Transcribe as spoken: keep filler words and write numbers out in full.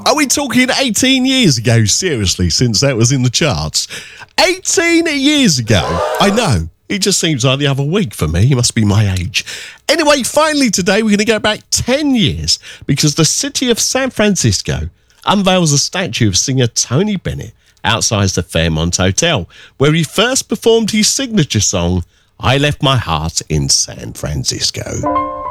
Are we talking eighteen years ago? Seriously, since that was in the charts. eighteen years ago. I know. It just seems like the other week for me. It must be my age. Anyway, finally today, we're going to go back ten years because the city of San Francisco unveils a statue of singer Tony Bennett outside the Fairmont Hotel, where he first performed his signature song, I Left My Heart in San Francisco.